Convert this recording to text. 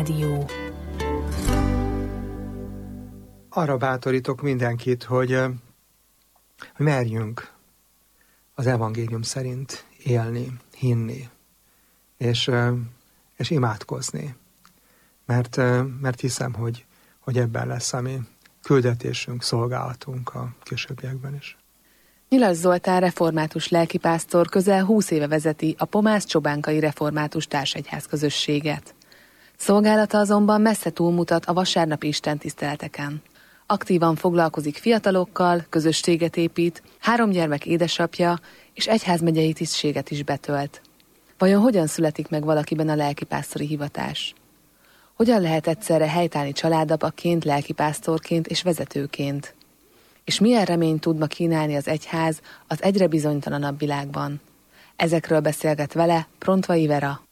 Rádió. Arra bátorítok mindenkit, hogy merjünk az evangélium szerint élni, hinni, és imádkozni. Mert hiszem, hogy ebben lesz a mi küldetésünk, szolgálatunk a későbbiekben is. Nyilas Zoltán református lelkipásztor közel 20 éve vezeti a Pomász-Csobánkai Református Társegyház közösséget. Szolgálata azonban messze túlmutat a vasárnapi istentiszteleteken. Aktívan foglalkozik fiatalokkal, közösséget épít, 3 gyermek édesapja és egyházmegyei tisztséget is betölt. Vajon hogyan születik meg valakiben a lelkipásztori hivatás? Hogyan lehet egyszerre helytállni családapaként, lelkipásztorként és vezetőként? És milyen reményt tud ma kínálni az egyház az egyre bizonytalanabb világban? Ezekről beszélget vele Prontvai Vera.